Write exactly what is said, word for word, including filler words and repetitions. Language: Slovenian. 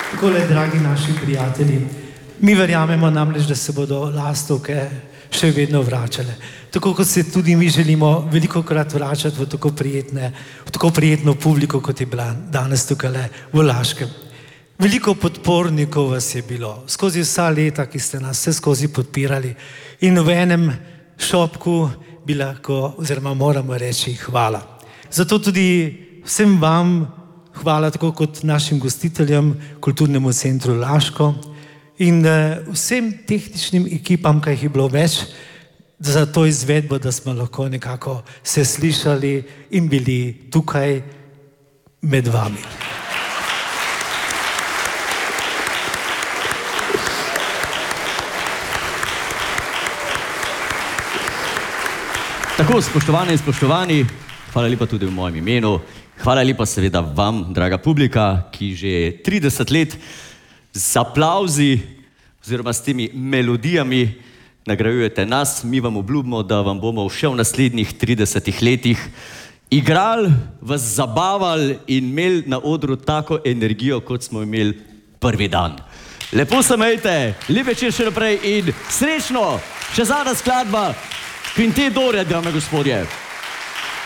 Takole, dragi naši prijatelji, mi verjamemo namreč, da se bodo lastovke še vedno vračale. Tako kot se tudi mi želimo veliko krat vračati v tako prijetne, v tako prijetno publiko, kot je bila danes tukaj v Laškem. Veliko podpornikov vas je bilo, skozi vsa leta, ki ste nas vse skozi podpirali, in v enem šopku bi lahko, oziroma moramo reči, hvala. Zato tudi vsem vam hvala, tako kot našim gostiteljem, Kulturnemu centru Laško in vsem tehničnim ekipam, kaj jih je bilo več, za to izvedbo, da smo lahko nekako se slišali in bili tukaj med vami. Tako, spoštovane in spoštovani, hvala lepa tudi v mojem imenu. Hvala lepa seveda vam, draga publika, ki že trideset let z aplavzi oziroma s temi melodijami nagrajujete nas. Mi vam obljubimo, da vam bomo še v naslednjih tridesetih letih igrali, vas zabavali in imeli na odru tako energijo, kot smo imeli prvi dan. Lepo se imejte, lep večer še naprej in srečno! Še zadnja skladba, Quintet Dore, dame gospodje.